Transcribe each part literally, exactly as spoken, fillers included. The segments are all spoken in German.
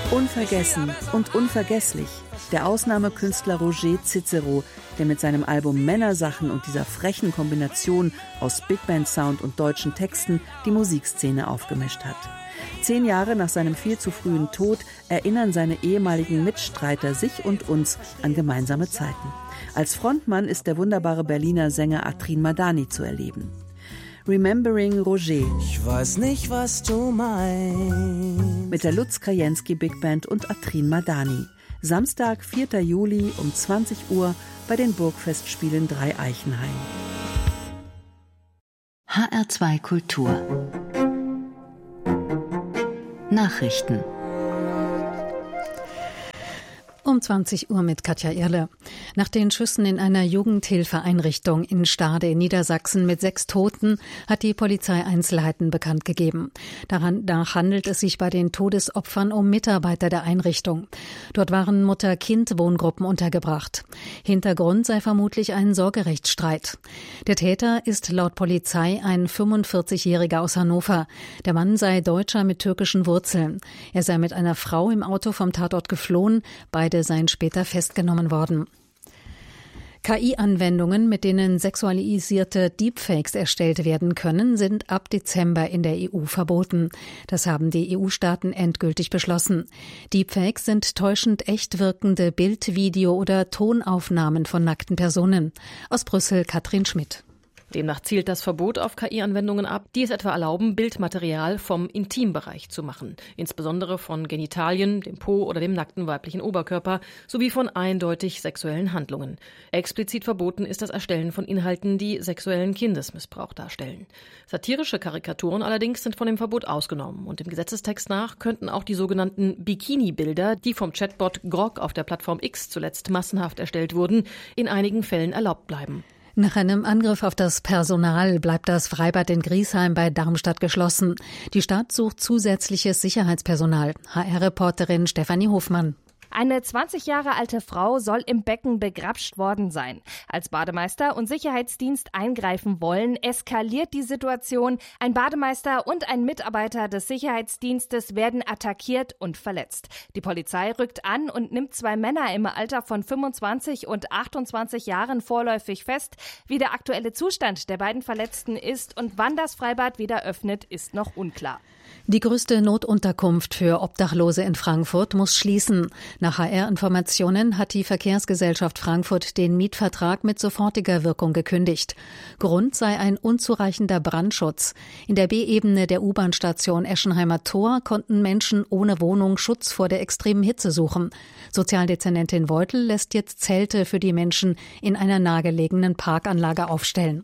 Unvergessen und unvergesslich. Der Ausnahmekünstler Roger Cicero, der mit seinem Album Männersachen und dieser frechen Kombination aus Big Band Sound und deutschen Texten die Musikszene aufgemischt hat. Zehn Jahre nach seinem viel zu frühen Tod erinnern seine ehemaligen Mitstreiter sich und uns an gemeinsame Zeiten. Als Frontmann ist der wunderbare Berliner Sänger Atrin Madani zu erleben. Remembering Roger. Ich weiß nicht, was du meinst. Mit der Lutz Krajenski Big Band und Atrin Madani. Samstag, vierter Juli um zwanzig Uhr bei den Burgfestspielen Dreieichenhain. H R zwei Kultur. Nachrichten. Um zwanzig Uhr mit Katja Irle. Nach den Schüssen in einer Jugendhilfeeinrichtung in Stade in Niedersachsen mit sechs Toten hat die Polizei Einzelheiten bekannt gegeben. Danach handelt es sich bei den Todesopfern um Mitarbeiter der Einrichtung. Dort waren Mutter-Kind-Wohngruppen untergebracht. Hintergrund sei vermutlich ein Sorgerechtsstreit. Der Täter ist laut Polizei ein fünfundvierzigjähriger aus Hannover. Der Mann sei Deutscher mit türkischen Wurzeln. Er sei mit einer Frau im Auto vom Tatort geflohen. Beide seien später festgenommen worden. K I-Anwendungen, mit denen sexualisierte Deepfakes erstellt werden können, sind ab Dezember in der E U verboten. Das haben die E U-Staaten endgültig beschlossen. Deepfakes sind täuschend echt wirkende Bild-, Video- oder Tonaufnahmen von nackten Personen. Aus Brüssel Katrin Schmidt. Demnach zielt das Verbot auf K I-Anwendungen ab, die es etwa erlauben, Bildmaterial vom Intimbereich zu machen, insbesondere von Genitalien, dem Po oder dem nackten weiblichen Oberkörper, sowie von eindeutig sexuellen Handlungen. Explizit verboten ist das Erstellen von Inhalten, die sexuellen Kindesmissbrauch darstellen. Satirische Karikaturen allerdings sind von dem Verbot ausgenommen und dem Gesetzestext nach könnten auch die sogenannten Bikini-Bilder, die vom Chatbot Grok auf der Plattform X zuletzt massenhaft erstellt wurden, in einigen Fällen erlaubt bleiben. Nach einem Angriff auf das Personal bleibt das Freibad in Griesheim bei Darmstadt geschlossen. Die Stadt sucht zusätzliches Sicherheitspersonal. H R-Reporterin Stefanie Hofmann. Eine zwanzig Jahre alte Frau soll im Becken begrapscht worden sein. Als Bademeister und Sicherheitsdienst eingreifen wollen, eskaliert die Situation. Ein Bademeister und ein Mitarbeiter des Sicherheitsdienstes werden attackiert und verletzt. Die Polizei rückt an und nimmt zwei Männer im Alter von fünfundzwanzig und achtundzwanzig Jahren vorläufig fest. Wie der aktuelle Zustand der beiden Verletzten ist und wann das Freibad wieder öffnet, ist noch unklar. Die größte Notunterkunft für Obdachlose in Frankfurt muss schließen. Nach H R-Informationen hat die Verkehrsgesellschaft Frankfurt den Mietvertrag mit sofortiger Wirkung gekündigt. Grund sei ein unzureichender Brandschutz. In der B-Ebene der U-Bahn-Station Eschenheimer Tor konnten Menschen ohne Wohnung Schutz vor der extremen Hitze suchen. Sozialdezernentin Weutel lässt jetzt Zelte für die Menschen in einer nahegelegenen Parkanlage aufstellen.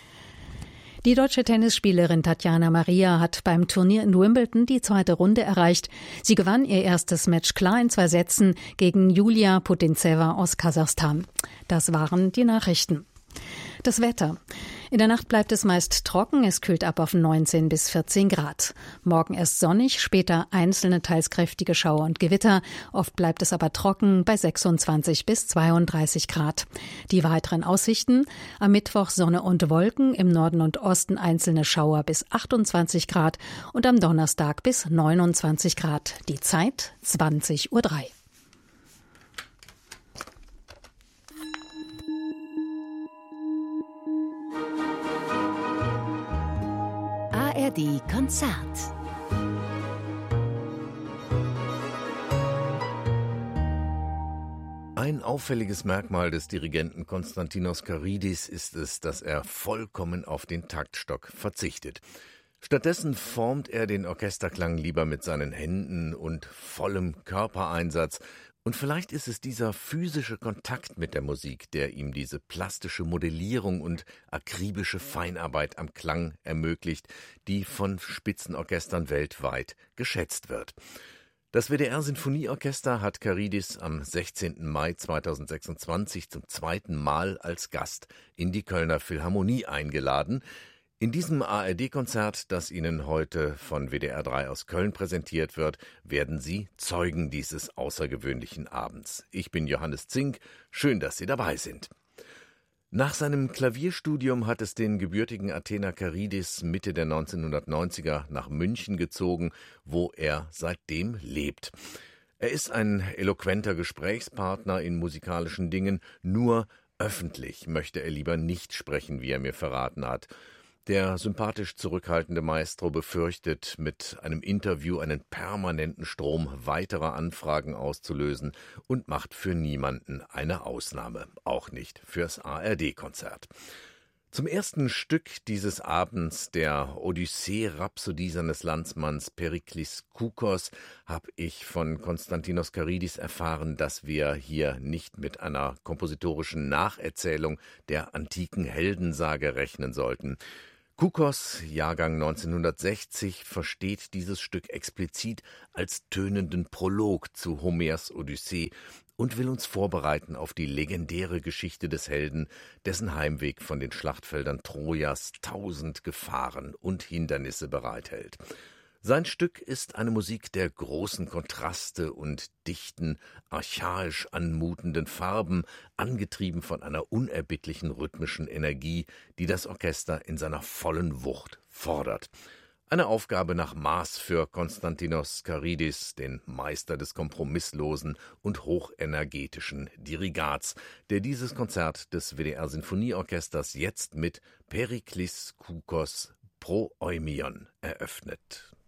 Die deutsche Tennisspielerin Tatjana Maria hat beim Turnier in Wimbledon die zweite Runde erreicht. Sie gewann ihr erstes Match klar in zwei Sätzen gegen Julia Putintseva aus Kasachstan. Das waren die Nachrichten. Das Wetter. In der Nacht bleibt es meist trocken, es kühlt ab auf neunzehn bis vierzehn Grad. Morgen erst sonnig, später einzelne teils kräftige Schauer und Gewitter. Oft bleibt es aber trocken bei sechsundzwanzig bis zweiunddreißig Grad. Die weiteren Aussichten: am Mittwoch Sonne und Wolken, im Norden und Osten einzelne Schauer bis achtundzwanzig Grad und am Donnerstag bis neunundzwanzig Grad. Die Zeit zwanzig Uhr drei. A R D Konzert. Ein auffälliges Merkmal des Dirigenten Konstantinos Karidis ist es, dass er vollkommen auf den Taktstock verzichtet. Stattdessen formt er den Orchesterklang lieber mit seinen Händen und vollem Körpereinsatz. Und vielleicht ist es dieser physische Kontakt mit der Musik, der ihm diese plastische Modellierung und akribische Feinarbeit am Klang ermöglicht, die von Spitzenorchestern weltweit geschätzt wird. Das W D R-Sinfonieorchester hat Karidis am sechzehnten Mai zweitausendsechsundzwanzig zum zweiten Mal als Gast in die Kölner Philharmonie eingeladen. In diesem A R D-Konzert, das Ihnen heute von W D R drei aus Köln präsentiert wird, werden Sie Zeugen dieses außergewöhnlichen Abends. Ich bin Johannes Zink, schön, dass Sie dabei sind. Nach seinem Klavierstudium hat es den gebürtigen Athener Karidis Mitte der neunzehnhundertneunziger nach München gezogen, wo er seitdem lebt. Er ist ein eloquenter Gesprächspartner in musikalischen Dingen, nur öffentlich möchte er lieber nicht sprechen, wie er mir verraten hat. Der sympathisch zurückhaltende Maestro befürchtet, mit einem Interview einen permanenten Strom weiterer Anfragen auszulösen und macht für niemanden eine Ausnahme, auch nicht fürs A R D-Konzert. Zum ersten Stück dieses Abends, der Odyssee-Rhapsodie seines Landsmanns Periklis Koukos, habe ich von Konstantinos Karidis erfahren, dass wir hier nicht mit einer kompositorischen Nacherzählung der antiken Heldensage rechnen sollten. Koukos, Jahrgang neunzehnhundertsechzig, versteht dieses Stück explizit als tönenden Prolog zu Homers Odyssee und will uns vorbereiten auf die legendäre Geschichte des Helden, dessen Heimweg von den Schlachtfeldern Trojas tausend Gefahren und Hindernisse bereithält. Sein Stück ist eine Musik der großen Kontraste und dichten, archaisch anmutenden Farben, angetrieben von einer unerbittlichen rhythmischen Energie, die das Orchester in seiner vollen Wucht fordert. Eine Aufgabe nach Maß für Konstantinos Karidis, den Meister des kompromisslosen und hochenergetischen Dirigats, der dieses Konzert des W D R-Sinfonieorchesters jetzt mit Periklis Koukos pro Eumion eröffnet.